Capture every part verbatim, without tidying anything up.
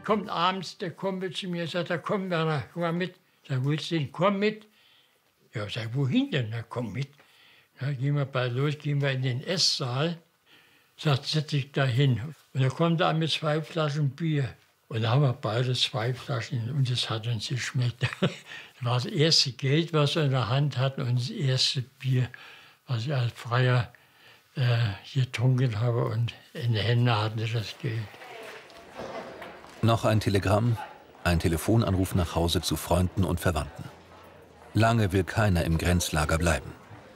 kommt abends der Kumpel zu mir und sagt, da komm, Werner, komm mal mit. Sag, wo willst du denn? Komm mit. Ja, sag, wohin denn? Na, komm mit. Da gehen wir bald los, gehen wir in den Esssaal. Sagt, setz dich da hin. Und da kommt er mit zwei Flaschen Bier. Und da haben wir beide zwei Flaschen und es hat uns geschmeckt. Das war das erste Geld, was wir in der Hand hatten und das erste Bier, was ich als Freier äh, getrunken habe. Und in den Händen hatten wir das Geld. Noch ein Telegramm, ein Telefonanruf nach Hause zu Freunden und Verwandten. Lange will keiner im Grenzlager bleiben.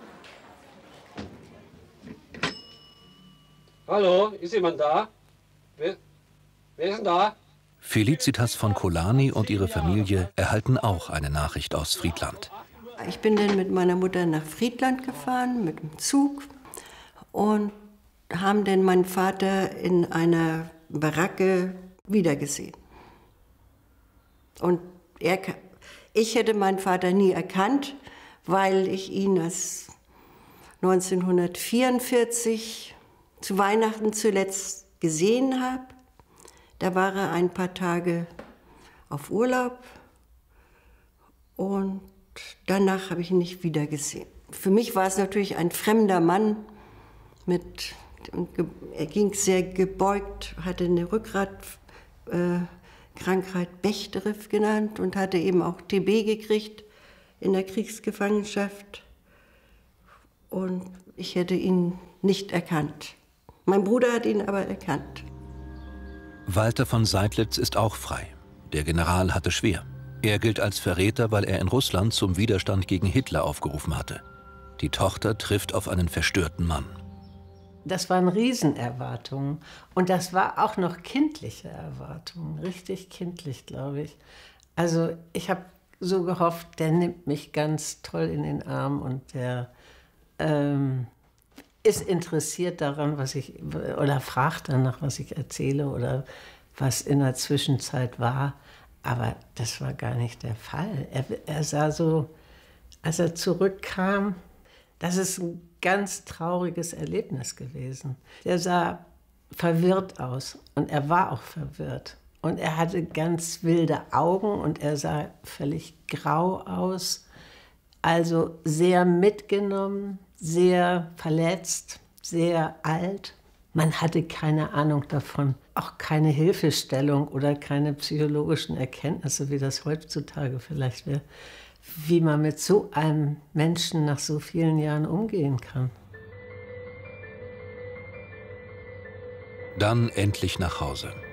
Hallo, ist jemand da? Wer, wer ist denn da? Felicitas von Kolani und ihre Familie erhalten auch eine Nachricht aus Friedland. Ich bin dann mit meiner Mutter nach Friedland gefahren, mit dem Zug. Und haben dann meinen Vater in einer Baracke wiedergesehen. Und er, ich hätte meinen Vater nie erkannt, weil ich ihn als neunzehnhundertvierundvierzig zu Weihnachten zuletzt gesehen habe. Da war er ein paar Tage auf Urlaub und danach habe ich ihn nicht wieder gesehen. Für mich war es natürlich ein fremder Mann. Mit, er ging sehr gebeugt, hatte eine Rückgratkrankheit, äh, Bechterew genannt, und hatte eben auch T B gekriegt in der Kriegsgefangenschaft. Und ich hätte ihn nicht erkannt. Mein Bruder hat ihn aber erkannt. Walter von Seydlitz ist auch frei. Der General hatte schwer. Er gilt als Verräter, weil er in Russland zum Widerstand gegen Hitler aufgerufen hatte. Die Tochter trifft auf einen verstörten Mann. Das waren Riesenerwartungen. Und das war auch noch kindliche Erwartungen. Richtig kindlich, glaube ich. Also ich habe so gehofft, der nimmt mich ganz toll in den Arm und der ähm, ist interessiert daran, was ich, oder fragt danach, was ich erzähle oder was in der Zwischenzeit war. Aber das war gar nicht der Fall. Er, er sah so, als er zurückkam, das ist ein ganz trauriges Erlebnis gewesen. Er sah verwirrt aus und er war auch verwirrt. Und er hatte ganz wilde Augen und er sah völlig grau aus. Also sehr mitgenommen, sehr verletzt, sehr alt. Man hatte keine Ahnung davon, auch keine Hilfestellung oder keine psychologischen Erkenntnisse, wie das heutzutage vielleicht wäre, wie man mit so einem Menschen nach so vielen Jahren umgehen kann. Dann endlich nach Hause.